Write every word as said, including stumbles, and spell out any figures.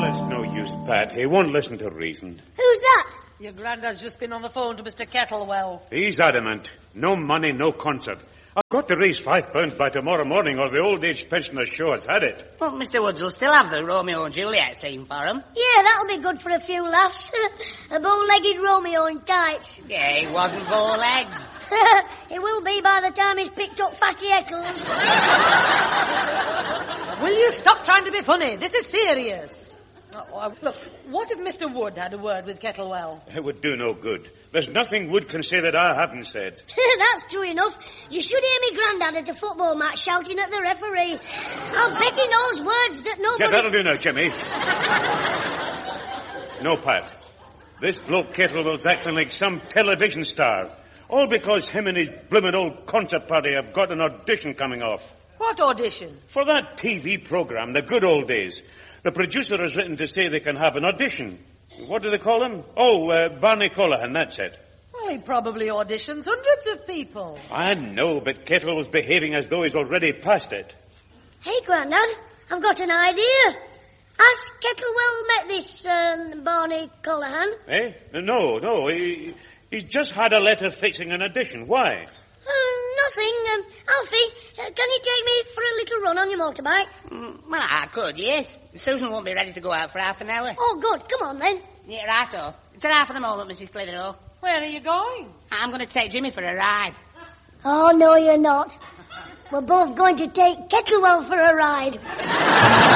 Well, it's no use, Pat. He won't listen to reason. Who's that? Your granddad's just been on the phone to Mister Kettlewell. He's adamant. No money, no concert. I've got to raise five pounds by tomorrow morning or the old age pensioners show has had it. Well, Mister Woods will still have the Romeo and Juliet scene for him. Yeah, that'll be good for a few laughs. A bow-legged Romeo in tights. Yeah, he wasn't bow-legged. It will be by the time he's picked up Fatty Eccles. Will you stop trying to be funny? This is serious. Oh, oh, look, what if Mister Wood had a word with Kettlewell? It would do no good. There's nothing Wood can say that I haven't said. That's true enough. You should hear me granddad at a football match shouting at the referee. I'll bet he knows words that nobody... Yeah, that'll do now, Jimmy. No, Pat. This bloke Kettlewell's acting like some television star. All because him and his bloomin' old concert party have got an audition coming off. What audition? For that T V program, The Good Old Days. The producer has written to say they can have an audition. What do they call him? Oh, uh, Barney Colohan, that's it. Well, he probably auditions hundreds of people. I know, but Kettlewell's behaving as though he's already past it. Hey, Grandad, I've got an idea. Has Kettlewell met this um, Barney Colohan? Eh? No, no. He, he's just had a letter fixing an audition. Why? Uh, nothing. Um, Alfie, uh, can you take me for a little run on your motorbike? Mm, well, I could, yes. Susan won't be ready to go out for half an hour. Oh, good. Come on, then. Yeah, righto. It's half an moment, Missus Clitheroe. Where are you going? I'm going to take Jimmy for a ride. Oh, no, you're not. We're both going to take Kettlewell for a ride.